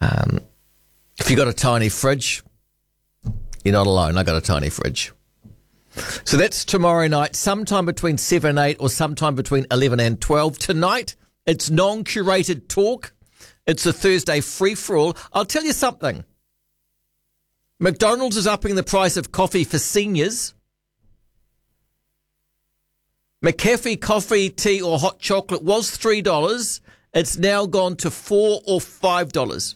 If you got a tiny fridge, you're not alone. I got a tiny fridge. So that's tomorrow night, sometime between 7 and 8 or sometime between 11 and 12. Tonight, it's non-curated talk. It's a Thursday free-for-all. I'll tell you something. McDonald's is upping the price of coffee for seniors. McCafe coffee, tea or hot chocolate was $3. It's now gone to $4 or $5.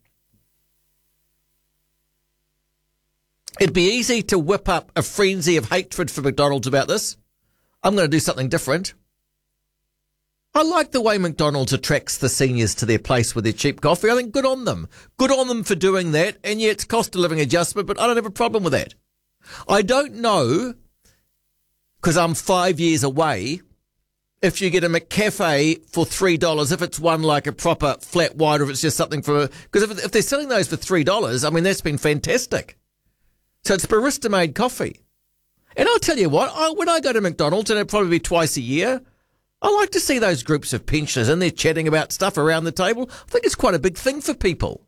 It'd be easy to whip up a frenzy of hatred for McDonald's about this. I'm going to do something different. I like the way McDonald's attracts the seniors to their place with their cheap coffee. I think good on them. Good on them for doing that. And yeah, it's cost of living adjustment, but I don't have a problem with that. I don't know, because I'm 5 years away, if you get a McCafe for $3, if it's one like a proper flat white or if it's just something for... Because if they're selling those for $3, I mean, that's been fantastic. So it's barista-made coffee. And I'll tell you what, when I go to McDonald's, and it'll probably be twice a year, I like to see those groups of pensioners in there chatting about stuff around the table. I think it's quite a big thing for people.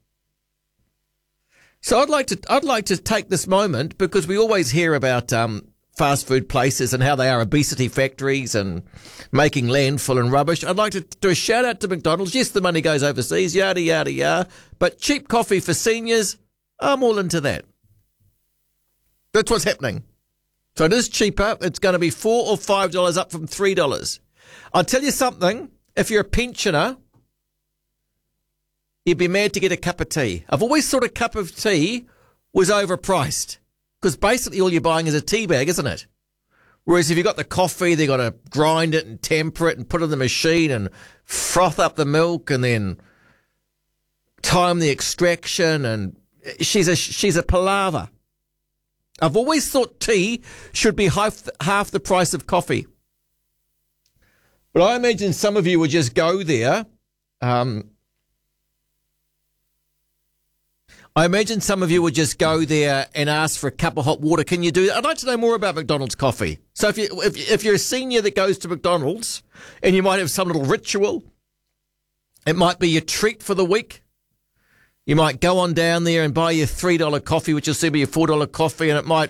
So I'd like to take this moment, because we always hear about fast food places and how they are obesity factories and making landfill and rubbish. I'd like to do a shout out to McDonald's. Yes, the money goes overseas, yada, yada, yada. But cheap coffee for seniors, I'm all into that. That's what's happening. So it is cheaper. It's going to be $4 or $5 up from $3. I'll tell you something. If you're a pensioner, you'd be mad to get a cup of tea. I've always thought a cup of tea was overpriced, because basically all you're buying is a tea bag, isn't it? Whereas if you've got the coffee, they've got to grind it and temper it and put it in the machine and froth up the milk and then time the extraction, and she's a palaver. I've always thought tea should be half the price of coffee. But I imagine some of you would just go there. I imagine some of you would just go there and ask for a cup of hot water. Can you do that? I'd like to know more about McDonald's coffee. So if you're a senior that goes to McDonald's and you might have some little ritual, it might be your treat for the week. You might go on down there and buy your $3 coffee, which will soon be your $4 coffee, and it might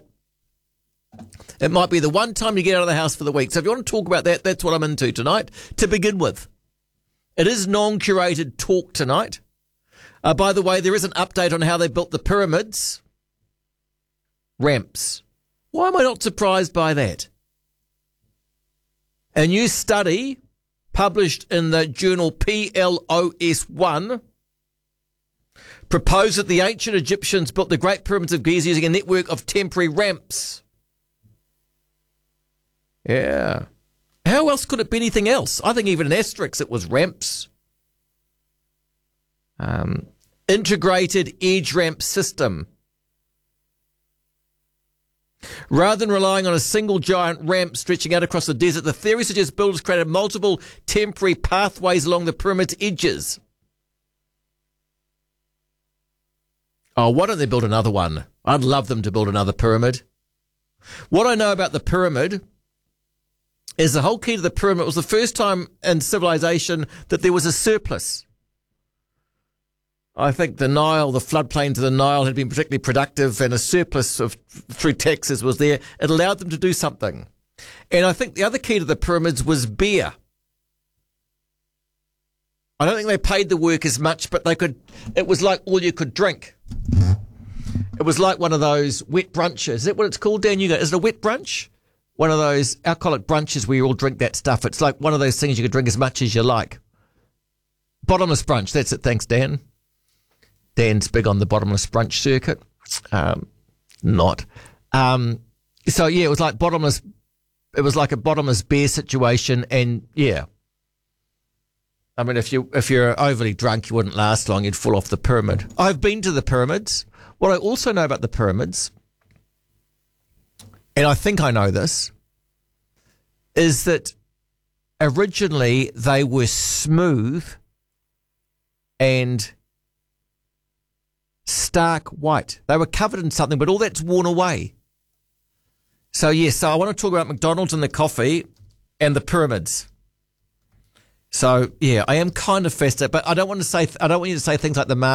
be the one time you get out of the house for the week. So if you want to talk about that, that's what I'm into tonight, to begin with. It is non-curated talk tonight. By the way, there is an update on how they built the pyramids. Ramps. Why am I not surprised by that? A new study published in the journal PLOS1 proposed that the ancient Egyptians built the Great Pyramids of Giza using a network of temporary ramps. Yeah. How else could it be anything else? I think even in Asterix it was ramps. Integrated edge ramp system. Rather than relying on a single giant ramp stretching out across the desert, the theory suggests builders created multiple temporary pathways along the pyramid's edges. Oh, why don't they build another one? I'd love them to build another pyramid. What I know about the pyramid is the whole key to the pyramid was the first time in civilization that there was a surplus. I think the Nile, the floodplain to the Nile had been particularly productive, and a surplus through taxes was there. It allowed them to do something. And I think the other key to the pyramids was beer. I don't think they paid the workers much, but it was like all you could drink. It was like one of those wet brunches. Is that what it's called, Dan? Is it a wet brunch? One of those alcoholic brunches where you all drink that stuff. It's like one of those things you could drink as much as you like. Bottomless brunch. That's it. Thanks, Dan. Dan's big on the bottomless brunch circuit. Not. So yeah, it was like bottomless. It was like a bottomless beer situation, and yeah. I mean, if you're overly drunk, you wouldn't last long. You'd fall off the pyramid. I've been to the pyramids. What I also know about the pyramids, and I think I know this, is that originally they were smooth and stark white. They were covered in something, but all that's worn away. So yes, I want to talk about McDonald's and the coffee and the pyramids. So yeah, I am kind of festive, but I don't want you to say things like the